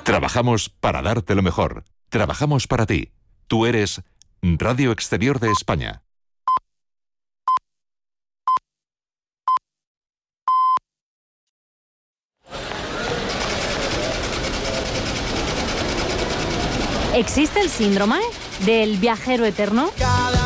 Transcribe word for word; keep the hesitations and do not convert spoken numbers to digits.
Trabajamos para darte lo mejor. Trabajamos para ti. Tú eres Radio Exterior de España. ¿Existe el síndrome del viajero eterno?